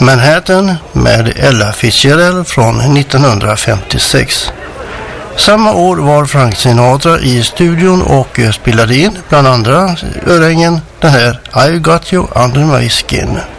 Manhattan med Ella Fitzgerald från 1956. Samma år var Frank Sinatra i studion och spelade in bland andra örhängen den här I Got You Under My Skin.